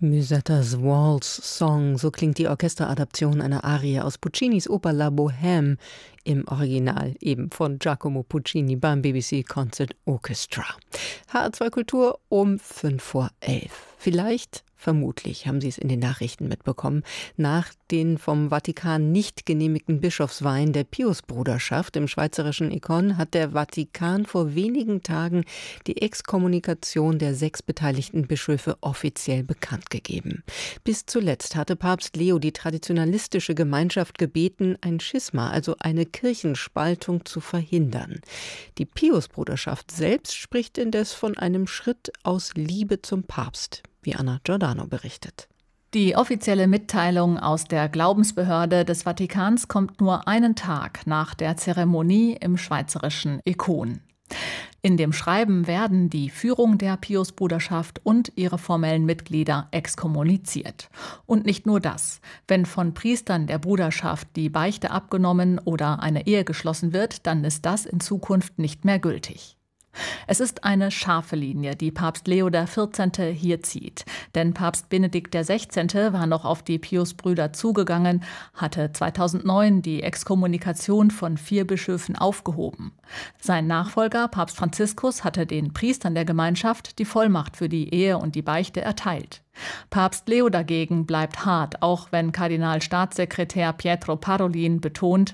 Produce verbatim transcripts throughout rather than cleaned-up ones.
Musetta's Waltz Song, so klingt die Orchesteradaption einer Arie aus Puccinis Oper La Bohème, im Original eben von Giacomo Puccini beim B B C Concert Orchestra. H R zwei Kultur um fünf vor elf. Vielleicht, vermutlich, haben Sie es in den Nachrichten mitbekommen, nach den vom Vatikan nicht genehmigten Bischofsweihen der Piusbruderschaft im schweizerischen Écon hat der Vatikan vor wenigen Tagen die Exkommunikation der sechs beteiligten Bischöfe offiziell bekannt gegeben. Bis zuletzt hatte Papst Leo die traditionalistische Gemeinschaft gebeten, ein Schisma, also eine Kirchenspaltung, zu verhindern. Die Piusbruderschaft selbst spricht indes von einem Schritt aus Liebe zum Papst, wie Anna Giordano berichtet. Die offizielle Mitteilung aus der Glaubensbehörde des Vatikans kommt nur einen Tag nach der Zeremonie im schweizerischen Écon. In dem Schreiben werden die Führung der Piusbruderschaft und ihre formellen Mitglieder exkommuniziert. Und nicht nur das. Wenn von Priestern der Bruderschaft die Beichte abgenommen oder eine Ehe geschlossen wird, dann ist das in Zukunft nicht mehr gültig. Es ist eine scharfe Linie, die Papst Leo der vierzehnte hier zieht. Denn Papst Benedikt der sechzehnte war noch auf die Piusbrüder zugegangen, hatte zweitausendneun die Exkommunikation von vier Bischöfen aufgehoben. Sein Nachfolger, Papst Franziskus, hatte den Priestern der Gemeinschaft die Vollmacht für die Ehe und die Beichte erteilt. Papst Leo dagegen bleibt hart, auch wenn Kardinalstaatssekretär Pietro Parolin betont: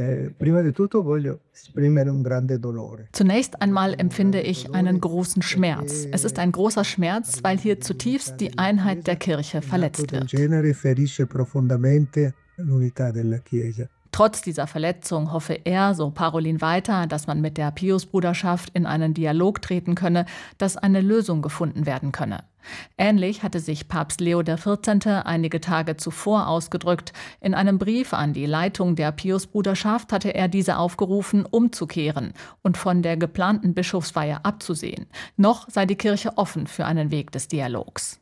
Zunächst einmal empfinde ich einen großen Schmerz. Es ist ein großer Schmerz, weil hier zutiefst die Einheit der Kirche verletzt wird. Trotz dieser Verletzung hoffe er, so Parolin weiter, dass man mit der Piusbruderschaft in einen Dialog treten könne, dass eine Lösung gefunden werden könne. Ähnlich hatte sich Papst Leo der vierzehnte einige Tage zuvor ausgedrückt. In einem Brief an die Leitung der Piusbruderschaft hatte er diese aufgerufen, umzukehren und von der geplanten Bischofsweihe abzusehen. Noch sei die Kirche offen für einen Weg des Dialogs.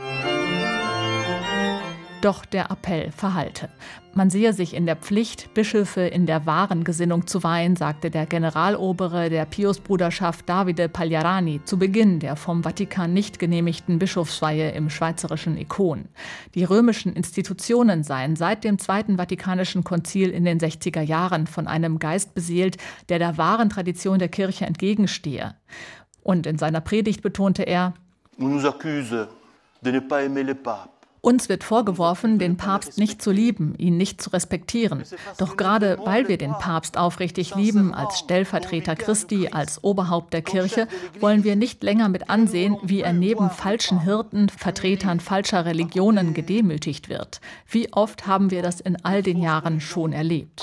Doch der Appell verhallte. Man sehe sich in der Pflicht, Bischöfe in der wahren Gesinnung zu weihen, sagte der Generalobere der Piusbruderschaft Davide Pagliarani zu Beginn der vom Vatikan nicht genehmigten Bischofsweihe im schweizerischen Écon. Die römischen Institutionen seien seit dem Zweiten Vatikanischen Konzil in den sechziger Jahren von einem Geist beseelt, der der wahren Tradition der Kirche entgegenstehe. Und in seiner Predigt betonte er: On nous accuse de ne pas aimer le pape. Uns wird vorgeworfen, den Papst nicht zu lieben, ihn nicht zu respektieren. Doch gerade weil wir den Papst aufrichtig lieben, als Stellvertreter Christi, als Oberhaupt der Kirche, wollen wir nicht länger mit ansehen, wie er neben falschen Hirten, Vertretern falscher Religionen gedemütigt wird. Wie oft haben wir das in all den Jahren schon erlebt?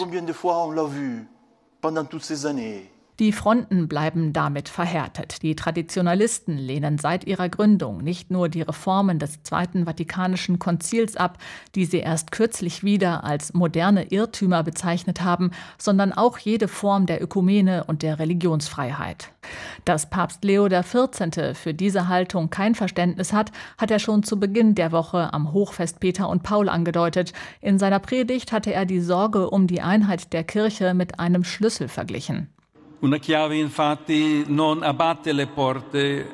Die Fronten bleiben damit verhärtet. Die Traditionalisten lehnen seit ihrer Gründung nicht nur die Reformen des Zweiten Vatikanischen Konzils ab, die sie erst kürzlich wieder als moderne Irrtümer bezeichnet haben, sondern auch jede Form der Ökumene und der Religionsfreiheit. Dass Papst Leo der vierzehnte für diese Haltung kein Verständnis hat, hat er schon zu Beginn der Woche am Hochfest Peter und Paul angedeutet. In seiner Predigt hatte er die Sorge um die Einheit der Kirche mit einem Schlüssel verglichen. Una chiave infatti non abbatte le porte